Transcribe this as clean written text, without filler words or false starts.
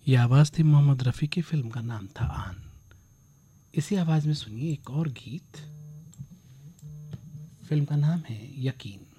ये आवाज़ थी मोहम्मद रफ़ी की, फिल्म का नाम था आन। इसी आवाज़ में सुनिए एक और गीत, फिल्म का नाम है यकीन।